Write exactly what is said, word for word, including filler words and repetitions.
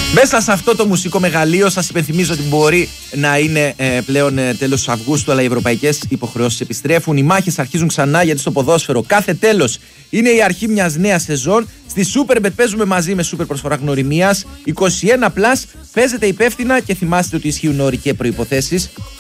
Μέσα σε αυτό το μουσικό μεγαλείο, σας υπενθυμίζω ότι μπορεί να είναι ε, πλέον ε, τέλος Αυγούστου, αλλά οι ευρωπαϊκές υποχρεώσεις επιστρέφουν. Οι μάχες αρχίζουν ξανά, γιατί στο ποδόσφαιρο κάθε τέλος είναι η αρχή μιας νέας σεζόν. Στη Superbet παίζουμε μαζί με super προσφορά γνωριμίας. είκοσι ένα συν, παίζετε υπεύθυνα και θυμάστε ότι ισχύουν όροι και προϋποθέσεις.